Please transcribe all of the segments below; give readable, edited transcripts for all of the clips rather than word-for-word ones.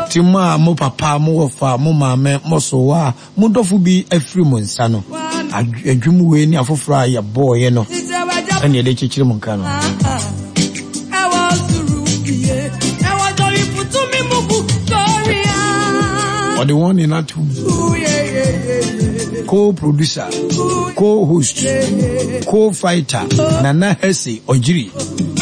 Tima mo papa mo wafa mo mame mo sowa mo dofo bi afiri mo nsa no adwum we ni afofra ya boy no ene ye de chichire mo nka no or the one in that co-producer, co-host, co-fighter, Nana Hesse Ojiri.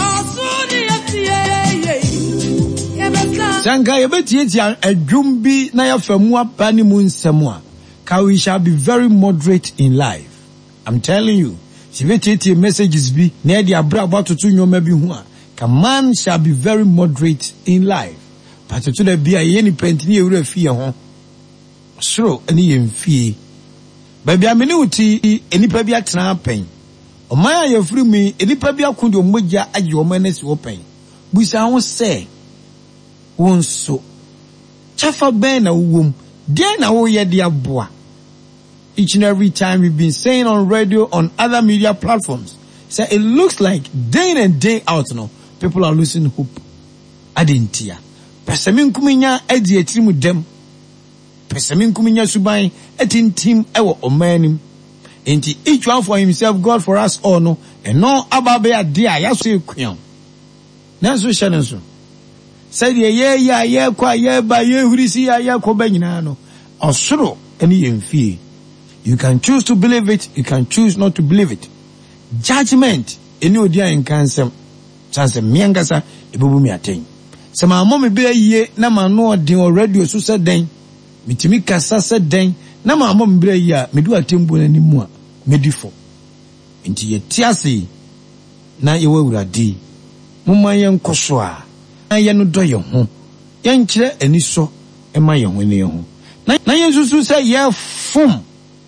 Sanka yebeti a jumbi na ya famua bani munsemwa. We shall be very moderate in life. I'm telling you. Sibeti messages be near the abra about to nyoma bi hu a man shall be very moderate in life. But to the be a yeni pentini ewura fie ho. Soro ani yemfie. Baby ameni uti enipa bi atena pen. Omaya yefiri mi enipa bi akundi omogya age omanesi open. Busa ho se wonso chafa ben na wom dey na wo ye de aboa. Each and every time we've been saying on radio, on other media platforms, say it looks like day in and day out no people are losing hope. Adintia pesamin kuminya edi etirimu dem pesamin kuminya suban etintim ewo omanim enti each one for himself, God for us all no and no ababe ade a yaso ekwan na so hye so say ye kwa ye ba ye hurisi ya ko banyina no osoro eni yemfie. You can choose to believe it, you can choose not to believe it. Judgment eni odi an kansem chance miangasa ebubu mi aten. Se ma mom be ye na ma no odin already so se den mitimi kasa se den na ma mom be ye a medu atembu na nimu a medifo enti ye tiase na ye wawurade mumma ye nkoso a na ye no do ye ho ye nkire ani so e ma ye ho ne ho na ye susu se ye fom.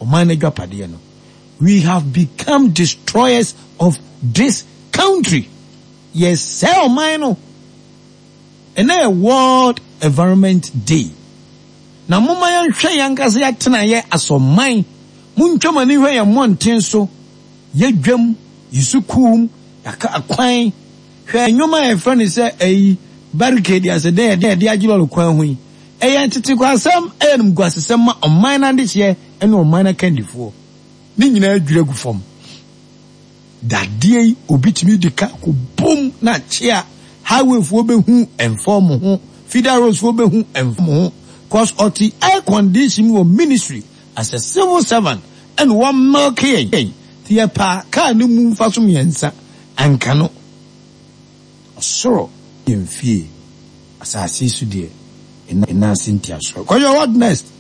We have become destroyers of this country. Yes, sir, mine. And a World Environment Day. Now, Mumma Shayangas Yatana ye aso mine. Munchoma niwe ya montenso. Ye drum, Yusukum, Yaka Aquine. Where Noma and friend is a barricade as a day, the Agilo Quanhui. A entity was some and Guasama on mine and this year. And no minor candy for Nina Dragu form. That day obitimi de ka ko boom na chair highway for be hu and form hu federals for be hu and form hu cause oti air condition wo ministry as a civil servant and one milky the pa ka no mu fa so miensa anka no soro yemfie asase su de na Cynthia so. What next?